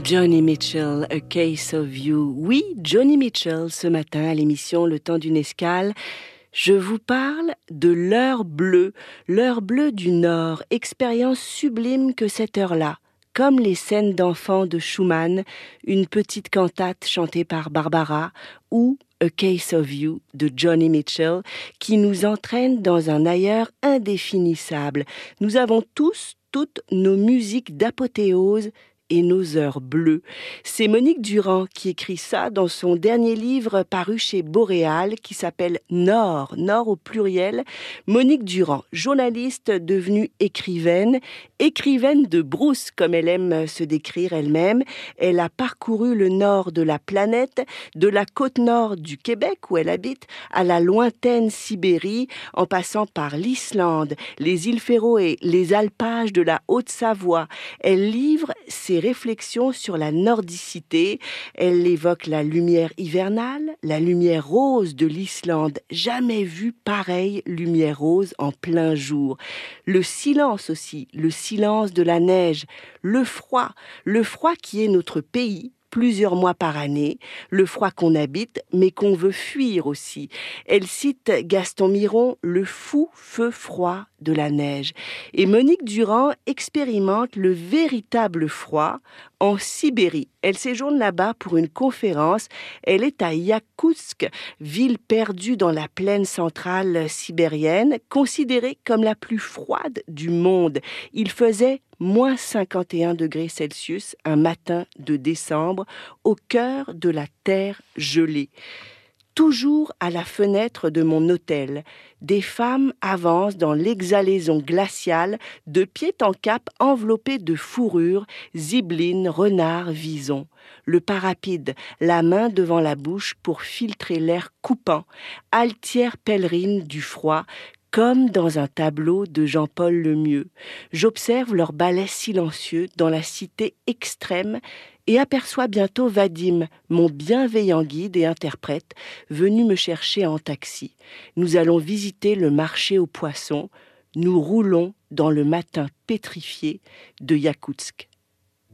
Joni Mitchell, A Case of You. Oui, Joni Mitchell, ce matin à l'émission Le Temps d'une escale. Je vous parle de l'heure bleue du Nord, expérience sublime que cette heure-là. Comme les scènes d'enfants de Schumann, une petite cantate chantée par Barbara ou A Case of You de Joni Mitchell qui nous entraîne dans un ailleurs indéfinissable. Nous avons toutes nos musiques d'apothéose et nos heures bleues. C'est Monique Durand qui écrit ça dans son dernier livre paru chez Boréal qui s'appelle Nord au pluriel. Monique Durand, journaliste devenue écrivaine de brousse comme elle aime se décrire elle-même. Elle a parcouru le nord de la planète, de la côte nord du Québec où elle habite, à la lointaine Sibérie, en passant par l'Islande, les îles Féroé, les alpages de la Haute-Savoie. Elle livre ses réflexions sur la nordicité. Elle évoque la lumière hivernale, la lumière rose de l'Islande. Jamais vu pareille lumière rose en plein jour. Le silence aussi, le silence de la neige, le froid qui est notre pays, plusieurs mois par année, le froid qu'on habite, mais qu'on veut fuir aussi. Elle cite Gaston Miron, le fou feu froid de la neige. Et Monique Durand expérimente le véritable froid en Sibérie. Elle séjourne là-bas pour une conférence. Elle est à Yakoutsk, ville perdue dans la plaine centrale sibérienne, considérée comme la plus froide du monde. Il faisait moins 51 degrés Celsius un matin de décembre, au cœur de la terre gelée. Toujours à la fenêtre de mon hôtel, des femmes avancent dans l'exhalaison glaciale, de pied en cap enveloppées de fourrure, zibelines, renards, visons. Le pas rapide, la main devant la bouche pour filtrer l'air coupant, altière pèlerine du froid, comme dans un tableau de Jean-Paul Lemieux. J'observe leur ballet silencieux dans la cité extrême et aperçois bientôt Vadim, mon bienveillant guide et interprète, venu me chercher en taxi. Nous allons visiter le marché aux poissons. Nous roulons dans le matin pétrifié de Yakoutsk.